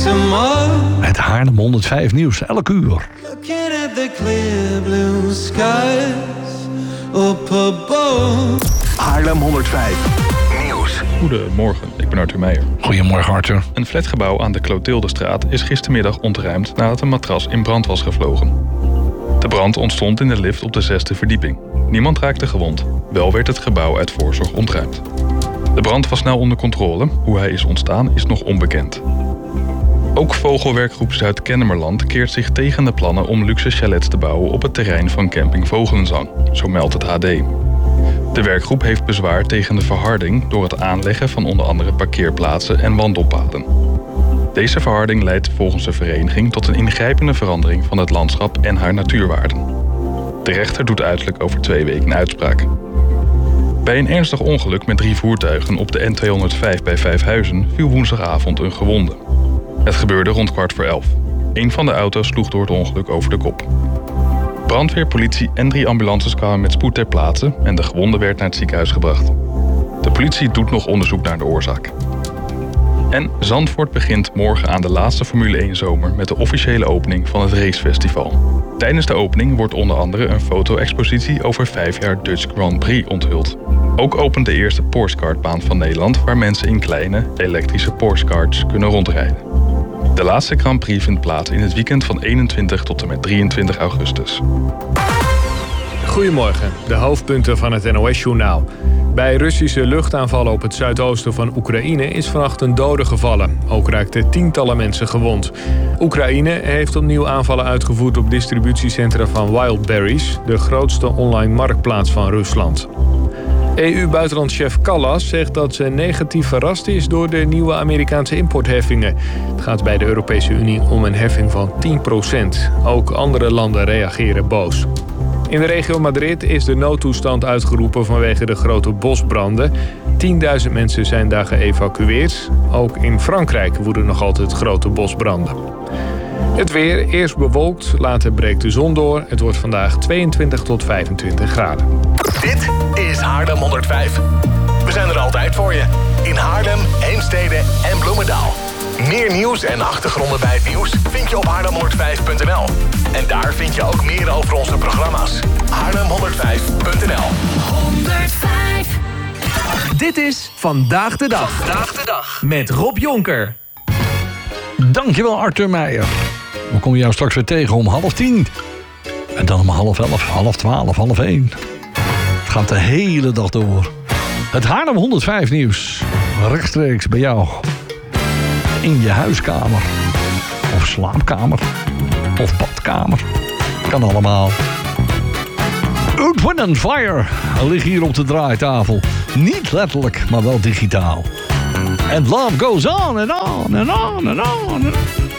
Het Haarlem 105 nieuws, elk uur. Looking at the clear blue skies up above. Haarlem 105 nieuws. Goedemorgen, ik ben Arthur Meijer. Goedemorgen, Arthur. Een flatgebouw aan de Clotildestraat is gistermiddag ontruimd nadat een matras in brand was gevlogen. De brand ontstond in de lift op de 6e verdieping. Niemand raakte gewond. Wel werd het gebouw uit voorzorg ontruimd. De brand was snel onder controle. Hoe hij is ontstaan is nog onbekend. Ook Vogelwerkgroep Zuid-Kennemerland keert zich tegen de plannen om luxe chalets te bouwen op het terrein van camping Vogelenzang, zo meldt het AD. De werkgroep heeft bezwaar tegen de verharding door het aanleggen van onder andere parkeerplaatsen en wandelpaden. Deze verharding leidt volgens de vereniging tot een ingrijpende verandering van het landschap en haar natuurwaarden. De rechter doet uiterlijk over 2 weken een uitspraak. Bij een ernstig ongeluk met 3 voertuigen op de N205 bij Vijfhuizen viel woensdagavond een gewonde. Het gebeurde rond 11:15. Een van de auto's sloeg door het ongeluk over de kop. Brandweer, politie en 3 ambulances kwamen met spoed ter plaatse en de gewonde werd naar het ziekenhuis gebracht. De politie doet nog onderzoek naar de oorzaak. En Zandvoort begint morgen aan de laatste Formule 1 zomer met de officiële opening van het racefestival. Tijdens de opening wordt onder andere een foto-expositie over 5 jaar Dutch Grand Prix onthuld. Ook opent de eerste Porsche-kartbaan van Nederland waar mensen in kleine, elektrische Porsche-karts kunnen rondrijden. De laatste Grand Prix vindt plaats in het weekend van 21 tot en met 23 augustus. Goedemorgen, de hoofdpunten van het NOS-journaal. Bij Russische luchtaanvallen op het zuidoosten van Oekraïne is vannacht een dode gevallen. Ook raakten tientallen mensen gewond. Oekraïne heeft opnieuw aanvallen uitgevoerd op distributiecentra van Wildberries, de grootste online marktplaats van Rusland. EU-buitenlandchef Kallas zegt dat ze negatief verrast is door de nieuwe Amerikaanse importheffingen. Het gaat bij de Europese Unie om een heffing van 10%. Ook andere landen reageren boos. In de regio Madrid is de noodtoestand uitgeroepen vanwege de grote bosbranden. 10.000 mensen zijn daar geëvacueerd. Ook in Frankrijk woeden nog altijd grote bosbranden. Het weer, eerst bewolkt, later breekt de zon door. Het wordt vandaag 22 tot 25 graden. Dit is Haarlem 105. We zijn er altijd voor je. In Haarlem, Heemstede en Bloemendaal. Meer nieuws en achtergronden bij het nieuws vind je op haarlem105.nl. En daar vind je ook meer over onze programma's. haarlem105.nl 105. Dit is Vandaag de Dag. Vandaag de dag. Met Rob Jonker. Dankjewel, Arthur Meijer. We komen jou straks weer tegen om 9:30. En dan om 11:30, 11:12, 11:01. Het gaat de hele dag door. Het Haarlem 105 nieuws. Rechtstreeks bij jou. In je huiskamer. Of slaapkamer. Of badkamer. Kan allemaal. Earth, Wind and Fire ligt hier op de draaitafel. Niet letterlijk, maar wel digitaal. And love goes on and on and on and on.